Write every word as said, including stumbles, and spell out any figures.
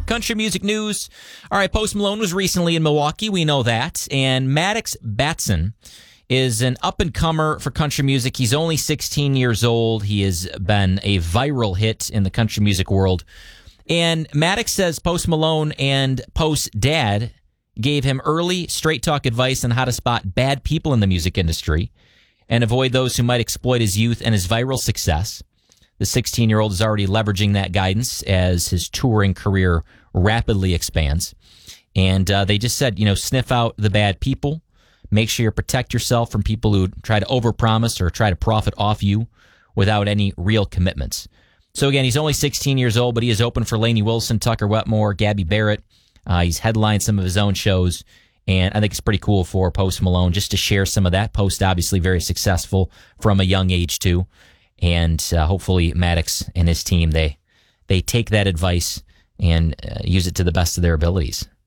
country music news. All right, Post Malone was recently in Milwaukee. We know that. And Maddox Batson is an up-and-comer for country music. He's only sixteen years old. He has been a viral hit in the country music world. And Maddox says Post Malone and Post's dad gave him early, straight-talk advice on how to spot bad people in the music industry and avoid those who might exploit his youth and his viral success. The sixteen-year-old is already leveraging that guidance as his touring career rapidly expands. And uh, they just said, you know, sniff out the bad people. Make sure you protect yourself from people who try to overpromise or try to profit off you without any real commitments. So again, he's only sixteen years old, but he is open for Lainey Wilson, Tucker Wetmore, Gabby Barrett. Uh, he's headlined some of his own shows, and I think it's pretty cool for Post Malone just to share some of that. Post, obviously very successful from a young age, too. And uh, hopefully Maddox and his team, they they take that advice and uh, use it to the best of their abilities.